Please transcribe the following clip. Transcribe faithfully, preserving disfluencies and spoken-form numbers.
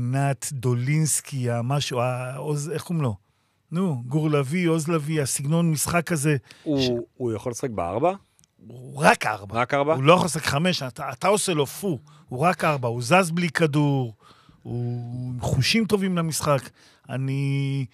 עינת, דולינסקי, משהו, איך קוראים לו? נו, גור לוי, עוז לוי, הסגנון משחק הזה. הוא יכול לשחק בארבע? הוא רק ארבע. רק ארבע? הוא לא יכול לשחק חמש, אתה עושה לו פו. הוא רק ארבע, הוא זז בלי כדור, הוא חושים טובים למשחק. אני